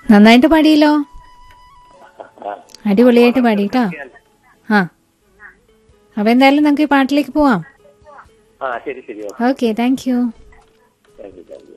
നന്നായിട്ട് പാടിയല്ലോ. അടിപൊളിയായിട്ട് പാടിട്ടോ. ആ, അപ്പൊ എന്തായാലും നമുക്ക് ഈ പാട്ടിലേക്ക് പോവാം. ശരി ശരി. Okay, thank you. Thank you.